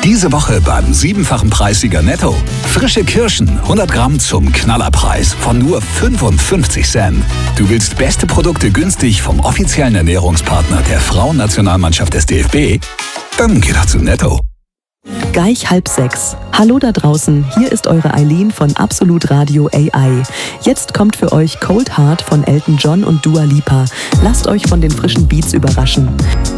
Diese Woche beim 7-fachen Preissieger Netto. Frische Kirschen, 100 Gramm zum Knallerpreis von nur 55 Cent. Du willst beste Produkte günstig vom offiziellen Ernährungspartner der Frauennationalmannschaft des DFB? Dann geh doch zu Netto. Gleich 5:30. Hallo da draußen, hier ist eure Eileen von Absolut Radio AI. Jetzt kommt für euch Cold Heart von Elton John und Dua Lipa. Lasst euch von den frischen Beats überraschen.